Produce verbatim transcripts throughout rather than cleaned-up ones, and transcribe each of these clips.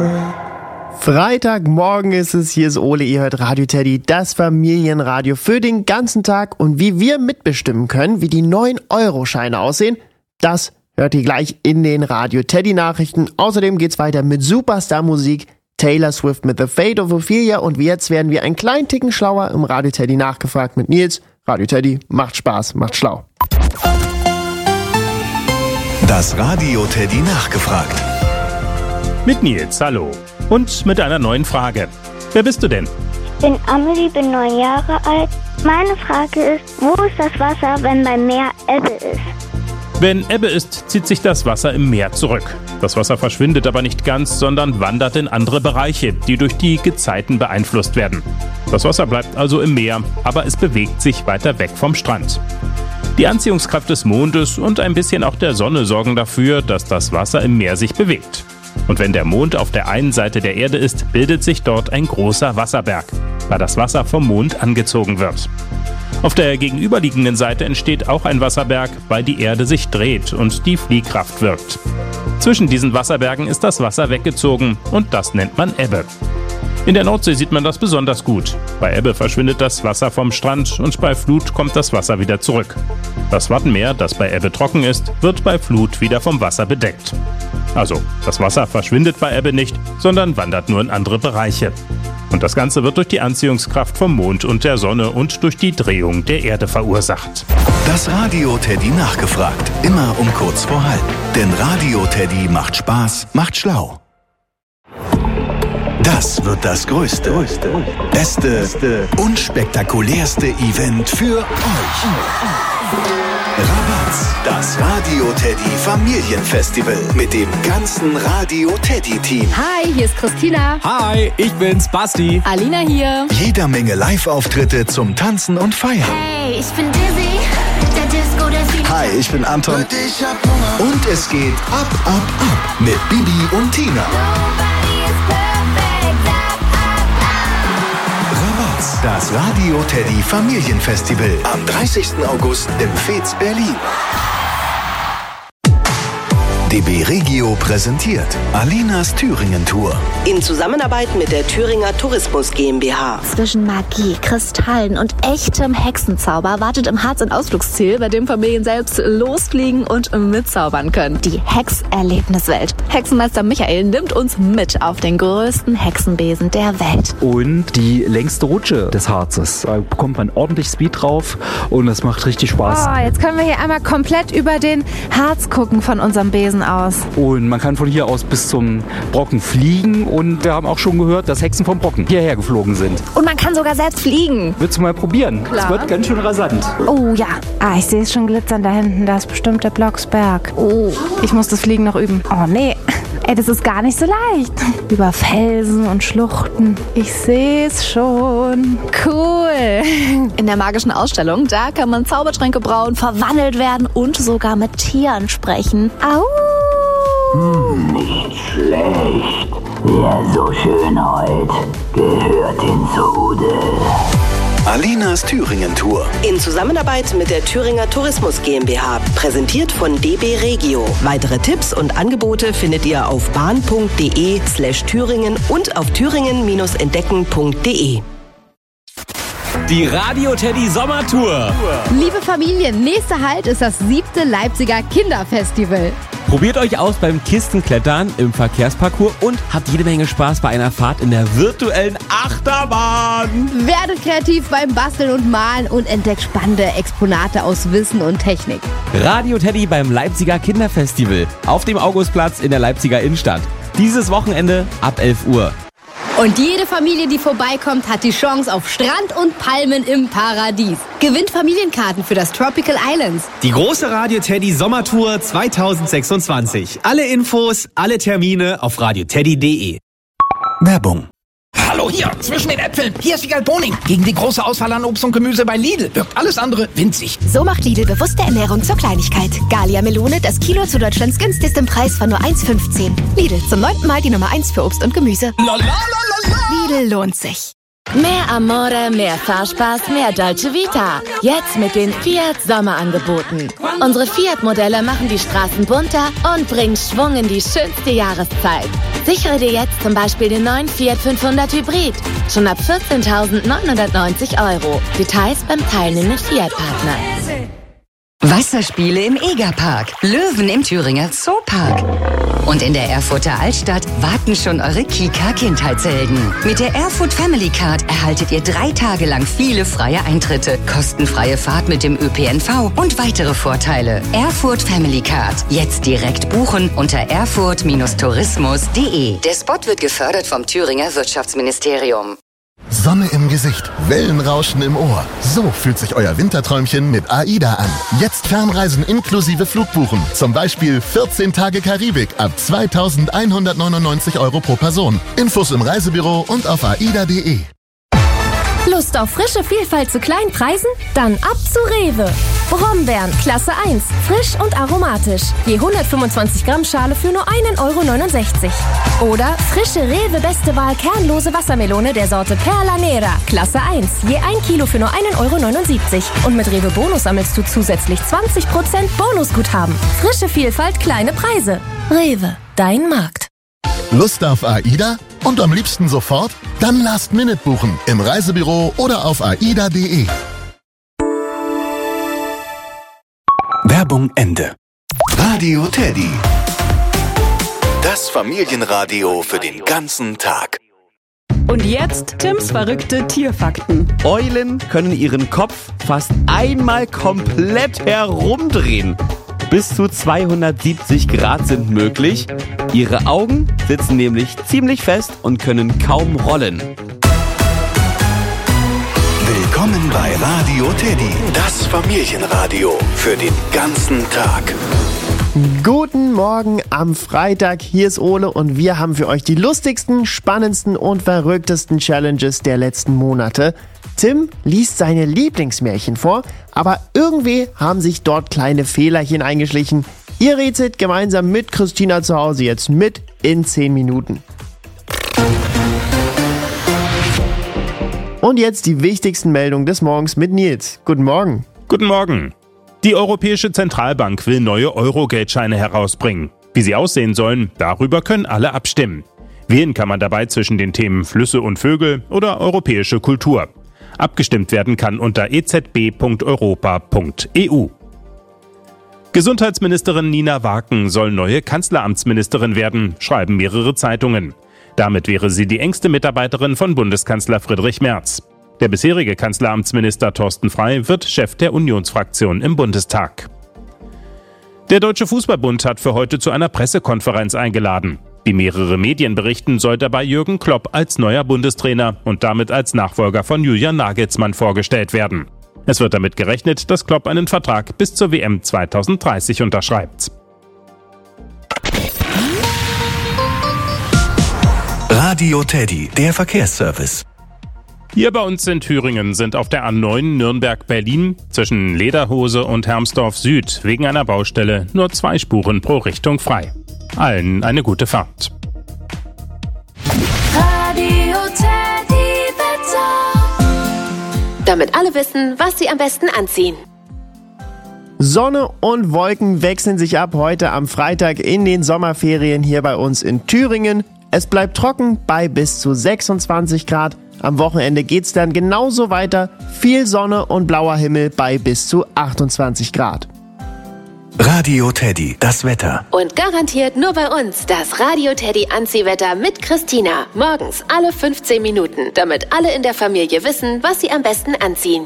Freitagmorgen ist es, hier ist Ole, ihr hört Radio Teddy, das Familienradio für den ganzen Tag. Und wie wir mitbestimmen können, wie die neun Euro Scheine aussehen, das hört ihr gleich in den Radio Teddy Nachrichten. Außerdem geht's weiter mit Superstar-Musik, Taylor Swift mit The Fate of Ophelia. Und jetzt werden wir einen kleinen Ticken schlauer im Radio Teddy nachgefragt mit Nils. Radio Teddy macht Spaß, macht schlau. Das Radio Teddy nachgefragt. Mit Nils, hallo. Und mit einer neuen Frage. Wer bist du denn? Ich bin Amelie, bin neun Jahre alt. Meine Frage ist, wo ist das Wasser, wenn beim Meer Ebbe ist? Wenn Ebbe ist, zieht sich das Wasser im Meer zurück. Das Wasser verschwindet aber nicht ganz, sondern wandert in andere Bereiche, die durch die Gezeiten beeinflusst werden. Das Wasser bleibt also im Meer, aber es bewegt sich weiter weg vom Strand. Die Anziehungskraft des Mondes und ein bisschen auch der Sonne sorgen dafür, dass das Wasser im Meer sich bewegt. Und wenn der Mond auf der einen Seite der Erde ist, bildet sich dort ein großer Wasserberg, weil das Wasser vom Mond angezogen wird. Auf der gegenüberliegenden Seite entsteht auch ein Wasserberg, weil die Erde sich dreht und die Fliehkraft wirkt. Zwischen diesen Wasserbergen ist das Wasser weggezogen und das nennt man Ebbe. In der Nordsee sieht man das besonders gut. Bei Ebbe verschwindet das Wasser vom Strand und bei Flut kommt das Wasser wieder zurück. Das Wattenmeer, das bei Ebbe trocken ist, wird bei Flut wieder vom Wasser bedeckt. Also, das Wasser verschwindet bei Ebbe nicht, sondern wandert nur in andere Bereiche. Und das Ganze wird durch die Anziehungskraft vom Mond und der Sonne und durch die Drehung der Erde verursacht. Das Radio Teddy nachgefragt. Immer um kurz vor halb. Denn Radio Teddy macht Spaß, macht schlau. Das wird das größte, größte beste, beste und spektakulärste Event für euch. Rabatz, das Radio Teddy Familienfestival mit dem ganzen Radio Teddy Team. Hi, hier ist Christina. Hi, ich bin's, Basti. Alina hier. Jeder Menge Live-Auftritte zum Tanzen und Feiern. Hey, ich bin Dizzy, der Disco, der Fieber. Hi, ich bin Anton. Und es geht ab, ab, ab mit Bibi und Tina. Rabatz, das Radio Teddy Familienfestival am dreißigsten August im Fez Berlin. D B Regio präsentiert Alinas Thüringen-Tour. In Zusammenarbeit mit der Thüringer Tourismus GmbH. Zwischen Magie, Kristallen und echtem Hexenzauber wartet im Harz ein Ausflugsziel, bei dem Familien selbst losfliegen und mitzaubern können. Die Hexerlebniswelt. Hexenmeister Michael nimmt uns mit auf den größten Hexenbesen der Welt. Und die längste Rutsche des Harzes. Da bekommt man ordentlich Speed drauf und das macht richtig Spaß. Oh, jetzt können wir hier einmal komplett über den Harz gucken von unserem Besen aus. Und man kann von hier aus bis zum Brocken fliegen und wir haben auch schon gehört, dass Hexen vom Brocken hierher geflogen sind. Und man kann sogar selbst fliegen. Willst du mal probieren? Klar. Es wird ganz schön rasant. Oh ja. Ah, ich sehe es schon glitzern da hinten. Da ist bestimmt der Blocksberg. Oh, ich muss das Fliegen noch üben. Oh nee. Ey, das ist gar nicht so leicht. Über Felsen und Schluchten. Ich sehe es schon. Cool. In der magischen Ausstellung, da kann man Zaubertränke brauen, verwandelt werden und sogar mit Tieren sprechen. Au! Hm, nicht schlecht. Wer so schön heult, gehört ins Rudel. Alinas Thüringen-Tour. In Zusammenarbeit mit der Thüringer Tourismus GmbH. Präsentiert von D B Regio. Weitere Tipps und Angebote findet ihr auf bahn.de slash Thüringen und auf thüringen entdecken punkt de. Die Radio Teddy Sommertour. Liebe Familien, nächster Halt ist das siebte Leipziger Kinderfestival. Probiert euch aus beim Kistenklettern im Verkehrsparcours und habt jede Menge Spaß bei einer Fahrt in der virtuellen Achterbahn. Werdet kreativ beim Basteln und Malen und entdeckt spannende Exponate aus Wissen und Technik. Radio Teddy beim Leipziger Kinderfestival auf dem Augustplatz in der Leipziger Innenstadt. Dieses Wochenende ab elf Uhr. Und jede Familie, die vorbeikommt, hat die Chance auf Strand und Palmen im Paradies. Gewinnt Familienkarten für das Tropical Islands. Die große Radio Teddy Sommertour zweitausendsechsundzwanzig. Alle Infos, alle Termine auf radioteddy punkt de. Werbung. Hallo hier, zwischen den Äpfeln. Hier ist Wiegald Boning. Gegen die große Auswahl an Obst und Gemüse bei Lidl wirkt alles andere winzig. So macht Lidl bewusste Ernährung zur Kleinigkeit. Gallia Melone, das Kilo zu Deutschlands günstigstem Preis von nur eins fünfzehn. Lidl, zum neunten Mal die Nummer eins für Obst und Gemüse. Lalalala. Lidl lohnt sich. Mehr Amore, mehr Fahrspaß, mehr Dolce Vita. Jetzt mit den Fiat Sommerangeboten. Unsere Fiat-Modelle machen die Straßen bunter und bringen Schwung in die schönste Jahreszeit. Sichere dir jetzt zum Beispiel den neuen Fiat fünfhundert Hybrid. Schon ab vierzehntausendneunhundertneunzig Euro. Details beim teilnehmenden Fiat-Partner. Wasserspiele im Egerpark, Löwen im Thüringer Zoopark. Und in der Erfurter Altstadt warten schon eure Kika-Kindheitshelden. Mit der Erfurt Family Card erhaltet ihr drei Tage lang viele freie Eintritte, kostenfreie Fahrt mit dem Ö P N V und weitere Vorteile. Erfurt Family Card. Jetzt direkt buchen unter erfurt Tourismus punkt de. Der Spot wird gefördert vom Thüringer Wirtschaftsministerium. Sonne im Gesicht, Wellenrauschen im Ohr. So fühlt sich euer Winterträumchen mit AIDA an. Jetzt Fernreisen inklusive Flugbuchen. Zum Beispiel vierzehn Tage Karibik ab zweitausendeinhundertneunundneunzig Euro pro Person. Infos im Reisebüro und auf aida punkt de. Lust auf frische Vielfalt zu kleinen Preisen? Dann ab zu Rewe. Brombeeren, Klasse eins, frisch und aromatisch. Je hundertfünfundzwanzig Gramm Schale für nur einen Euro neunundsechzig. Oder frische Rewe Beste Wahl kernlose Wassermelone der Sorte Perla Nera, Klasse eins. Je ein Kilo für nur einen Euro neunundsiebzig. Und mit Rewe Bonus sammelst du zusätzlich zwanzig Prozent Bonusguthaben. Frische Vielfalt, kleine Preise. Rewe, dein Markt. Lust auf AIDA? Und am liebsten sofort? Dann Last Minute buchen im Reisebüro oder auf aida punkt de. Werbung Ende. Radio Teddy. Das Familienradio für den ganzen Tag. Und jetzt Tims verrückte Tierfakten. Eulen können ihren Kopf fast einmal komplett herumdrehen. Bis zu zweihundertsiebzig Grad sind möglich. Ihre Augen sitzen nämlich ziemlich fest und können kaum rollen. Willkommen bei Radio Teddy, das Familienradio für den ganzen Tag. Guten Morgen am Freitag, hier ist Ole und wir haben für euch die lustigsten, spannendsten und verrücktesten Challenges der letzten Monate. Tim liest seine Lieblingsmärchen vor, aber irgendwie haben sich dort kleine Fehlerchen eingeschlichen. Ihr rätselt gemeinsam mit Christina zu Hause jetzt mit in zehn Minuten. Und jetzt die wichtigsten Meldungen des Morgens mit Nils. Guten Morgen. Guten Morgen. Die Europäische Zentralbank will neue Euro-Geldscheine herausbringen. Wie sie aussehen sollen, darüber können alle abstimmen. Wählen kann man dabei zwischen den Themen Flüsse und Vögel oder europäische Kultur. Abgestimmt werden kann unter e z b punkt europa punkt e u. Gesundheitsministerin Nina Waken soll neue Kanzleramtsministerin werden, schreiben mehrere Zeitungen. Damit wäre sie die engste Mitarbeiterin von Bundeskanzler Friedrich Merz. Der bisherige Kanzleramtsminister Thorsten Frey wird Chef der Unionsfraktion im Bundestag. Der Deutsche Fußballbund hat für heute zu einer Pressekonferenz eingeladen. Wie mehrere Medien berichten, soll dabei Jürgen Klopp als neuer Bundestrainer und damit als Nachfolger von Julian Nagelsmann vorgestellt werden. Es wird damit gerechnet, dass Klopp einen Vertrag bis zur W M zweitausenddreißig unterschreibt. Radio Teddy, der Verkehrsservice. Hier bei uns in Thüringen sind auf der A neun Nürnberg-Berlin zwischen Lederhose und Hermsdorf Süd wegen einer Baustelle nur zwei Spuren pro Richtung frei. Allen eine gute Fahrt. Radio Teddy Wetter. Damit alle wissen, was sie am besten anziehen. Sonne und Wolken wechseln sich ab heute am Freitag in den Sommerferien hier bei uns in Thüringen. Es bleibt trocken bei bis zu sechsundzwanzig Grad. Am Wochenende geht's dann genauso weiter. Viel Sonne und blauer Himmel bei bis zu achtundzwanzig Grad. Radio Teddy, das Wetter. Und garantiert nur bei uns das Radio Teddy Anziehwetter mit Christina. Morgens alle fünfzehn Minuten, damit alle in der Familie wissen, was sie am besten anziehen.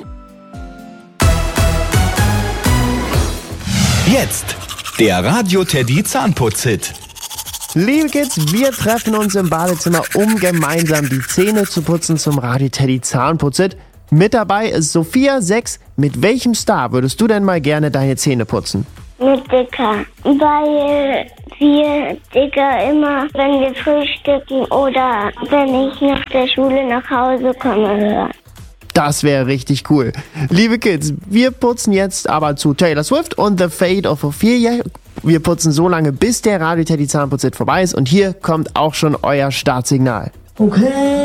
Jetzt der Radio Teddy Zahnputz-Hit. Liebe Kids, wir treffen uns im Badezimmer, um gemeinsam die Zähne zu putzen zum Radio Teddy Zahnputz-Hit. Mit dabei ist Sophia, sechs. Mit welchem Star würdest du denn mal gerne deine Zähne putzen? Mit Dicker, weil wir Dicker immer, wenn wir frühstücken oder wenn ich nach der Schule nach Hause komme, hören. Das wäre richtig cool. Liebe Kids, wir putzen jetzt aber zu Taylor Swift und The Fate of Ophelia. Wir putzen so lange, bis der Radio Teddy Zahnputz-Hit vorbei ist und hier kommt auch schon euer Startsignal. Okay.